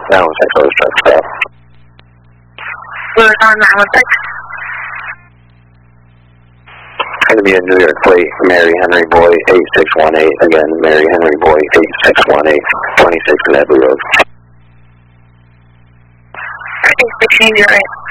That was that ghost truck stop. We're on 916. Going to be a New York plate, Mary Henry Boy 8618. Again, Mary Henry Boy 8618, 26 Nedley Road. 86, you're right.